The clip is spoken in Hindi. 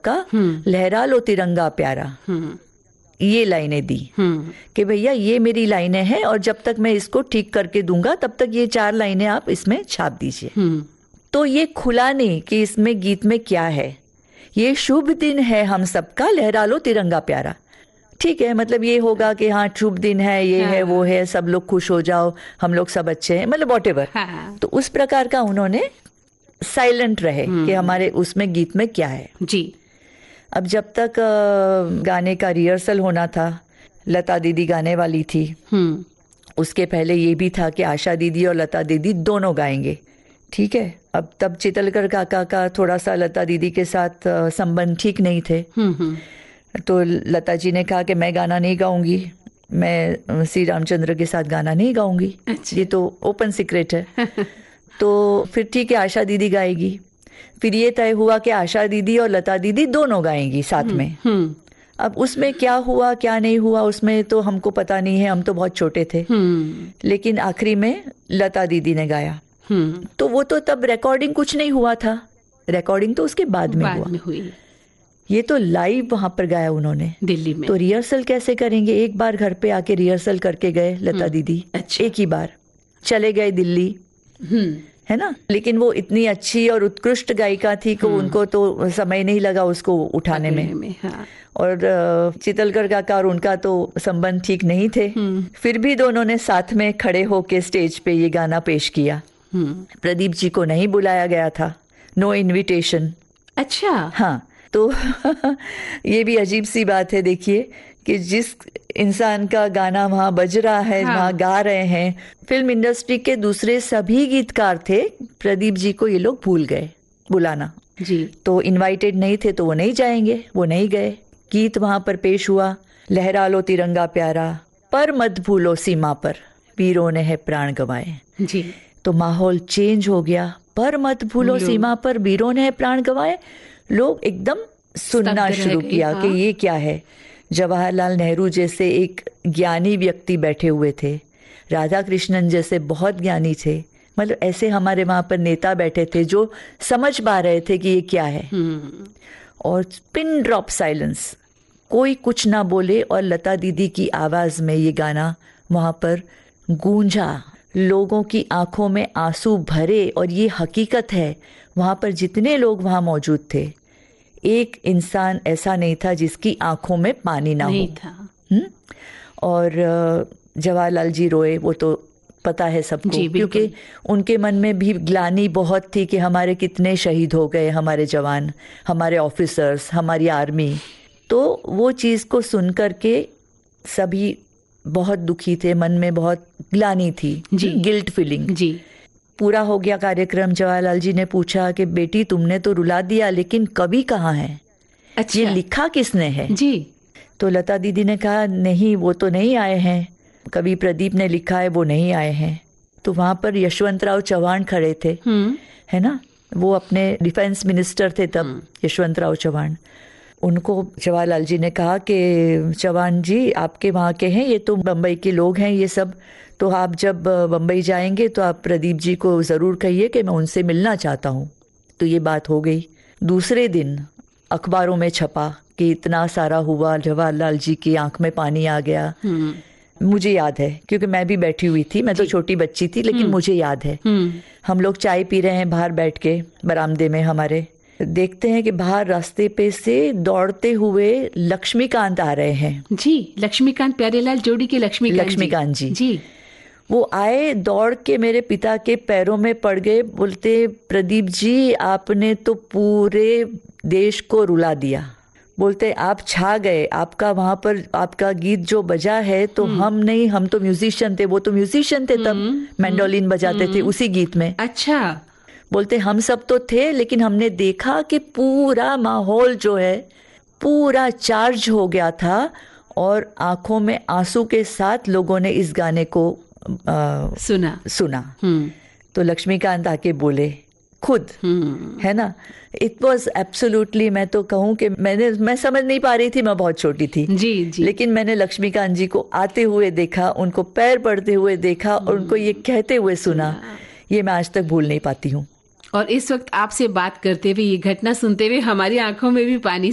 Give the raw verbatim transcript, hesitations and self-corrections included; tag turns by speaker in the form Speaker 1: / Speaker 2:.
Speaker 1: सबका, लहरा लो तिरंगा प्यारा, ये लाइनें दी कि भैया ये मेरी लाइनें हैं और जब तक मैं इसको ठीक करके दूंगा तब तक ये चार लाइनें आप इसमें छाप दीजिए। तो ये खुला नहीं कि इसमें गीत में क्या है। ये शुभ दिन है हम सबका, लहरा लो तिरंगा प्यारा। ठीक है, मतलब ये होगा कि हाँ शुभ दिन है, ये हाँ। है वो है, सब लोग खुश हो जाओ, हम लोग सब अच्छे हैं, मतलब वॉट एवर। हाँ। तो उस प्रकार का उन्होंने साइलेंट रहे कि हमारे उसमें गीत में क्या है जी। अब जब तक गाने का रिहर्सल होना था, लता दीदी गाने वाली थी, उसके पहले ये भी था कि आशा दीदी और लता दीदी दोनों गाएंगे। ठीक है, अब तब चितलकर काका का थोड़ा सा लता दीदी के साथ संबंध ठीक नहीं थे, तो लता जी ने कहा कि मैं गाना नहीं गाऊंगी, मैं श्री रामचंद्र के साथ गाना नहीं गाऊंगी। अच्छा। ये तो ओपन सीक्रेट है। तो फिर ठीक है, आशा दीदी गाएगी। फिर ये तय हुआ कि आशा दीदी और लता दीदी दोनों गाएंगी साथ में। अब उसमें क्या हुआ क्या नहीं हुआ उसमें तो हमको पता नहीं है, हम तो बहुत छोटे थे। लेकिन आखिरी में लता दीदी ने गाया। तो वो तो तब रिकॉर्डिंग कुछ नहीं हुआ था, रिकॉर्डिंग तो उसके बाद में हुआ। में हुई। ये तो लाइव वहां पर गाया उन्होंने दिल्ली में। तो रिहर्सल कैसे करेंगे? एक बार घर पे आके रिहर्सल करके गए लता दीदी। अच्छा। एक ही बार चले गए दिल्ली, है ना। लेकिन वो इतनी अच्छी और उत्कृष्ट गायिका थी कि उनको तो समय नहीं लगा उसको उठाने में, में हाँ। और चितलकर काका और उनका तो संबंध ठीक नहीं थे। फिर भी दोनों ने साथ में खड़े होके स्टेज पे ये गाना पेश किया। प्रदीप जी को नहीं बुलाया गया था, नो इनविटेशन। अच्छा। हाँ, तो ये भी अजीब सी बात है। देखिए कि जिस इंसान का गाना वहां बज रहा है, हाँ। वहां गा रहे हैं, फिल्म इंडस्ट्री के दूसरे सभी गीतकार थे, प्रदीप जी को ये लोग भूल गए बुलाना जी। तो इनवाइटेड नहीं थे तो वो नहीं जाएंगे, वो नहीं गए। गीत वहां पर पेश हुआ, लहरा लो तिरंगा प्यारा, पर मत भूलो सीमा पर, वीरों ने है प्राण गंवाए जी। तो माहौल चेंज हो गया, पर मत भूलो सीमा पर, वीरों ने है प्राण गंवाए। लोग एकदम सुनना शुरू किया हाँ। कि ये क्या है। जवाहरलाल नेहरू जैसे एक ज्ञानी व्यक्ति बैठे हुए थे, राधा कृष्णन जैसे बहुत ज्ञानी थे, मतलब ऐसे हमारे वहां पर नेता बैठे थे जो समझ पा रहे थे कि ये क्या है। और पिन ड्रॉप साइलेंस, कोई कुछ ना बोले और लता दीदी की आवाज में ये गाना वहां पर गूंजा, लोगों की आंखों में आंसू भरे। और ये हकीकत है, वहां पर जितने लोग वहां मौजूद थे, एक इंसान ऐसा नहीं था जिसकी आंखों में पानी ना नहीं हो था। हुँ? और जवाहरलाल जी रोए, वो तो पता है सबको, क्योंकि उनके मन में भी ग्लानि बहुत थी कि हमारे कितने शहीद हो गए, हमारे जवान, हमारे ऑफिसर्स, हमारी आर्मी। तो वो चीज़ को सुन करके सभी बहुत दुखी थे, मन में बहुत ग्लानि थी जी, गिल्ट फीलिंग जी। पूरा हो गया कार्यक्रम। जवाहरलाल जी ने पूछा कि बेटी तुमने तो रुला दिया, लेकिन कवि कहाँ है? अच्छा। ये लिखा किसने है जी? तो लता दीदी ने कहा नहीं, वो तो नहीं आए हैं, कवि प्रदीप ने लिखा है, वो नहीं आए हैं। तो वहां पर यशवंतराव चौहान खड़े थे, है ना, वो अपने डिफेंस मिनिस्टर थे तब, यशवंतराव चौहान। उनको जवाहरलाल जी ने कहा कि चौहान जी आपके वहाँ के हैं, ये तो बम्बई के लोग हैं ये सब, तो आप जब बम्बई जाएंगे तो आप प्रदीप जी को ज़रूर कहिए कि मैं उनसे मिलना चाहता हूँ। तो ये बात हो गई। दूसरे दिन अखबारों में छपा कि इतना सारा हुआ, जवाहरलाल जी की आंख में पानी आ गया। मुझे याद है क्योंकि मैं भी बैठी हुई थी, मैं तो छोटी बच्ची थी, लेकिन मुझे याद है। हम लोग चाय पी रहे हैं बाहर बैठ के बरामदे में हमारे, देखते हैं कि बाहर रास्ते पे से दौड़ते हुए लक्ष्मीकांत आ रहे हैं जी। लक्ष्मीकांत, प्यारेलाल जोड़ी के लक्ष्मीकांत लक्ष्मीकांत जी, जी। वो आए दौड़ के मेरे पिता के पैरों में पड़ गए, बोलते प्रदीप जी आपने तो पूरे देश को रुला दिया। बोलते आप छा गए, आपका वहां पर आपका गीत जो बजा है तो हम नहीं, हम तो म्यूजिशियन थे, वो तो म्यूजिशियन थे तब, मैंडोलिन बजाते थे उसी गीत में। अच्छा। बोलते हम सब तो थे, लेकिन हमने देखा कि पूरा माहौल जो है पूरा चार्ज हो गया था और आंखों में आंसू के साथ लोगों ने इस गाने को आ, सुना सुना तो लक्ष्मीकांत आके बोले खुद, है ना। इट वॉज एब्सोल्युटली, मैं तो कहूँ कि मैंने मैं समझ नहीं पा रही थी, मैं बहुत छोटी थी जी, जी। लेकिन मैंने लक्ष्मीकांत जी को आते हुए देखा, उनको पैर पड़ते हुए देखा और उनको ये कहते हुए सुना, ये मैं आज तक भूल नहीं पाती हूँ।
Speaker 2: और इस वक्त आपसे बात करते हुए, ये घटना सुनते हुए हमारी आंखों में भी पानी